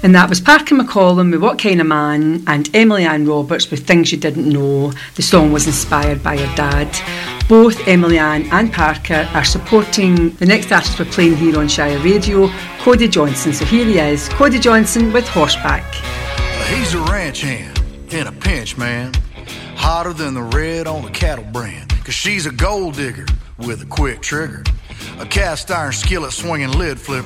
And that was Parker McCollum with What Kind of Man and Emily Ann Roberts with Things You Didn't Know. The song was inspired by her dad. Both Emily Ann and Parker are supporting the next artist we're playing here on Shire Radio, Cody Johnson. So here he is, Cody Johnson with Horseback. He's a ranch hand in a pinch, man. Hotter than the red on a cattle brand. 'Cause she's a gold digger with a quick trigger. A cast iron skillet swinging lid flipper.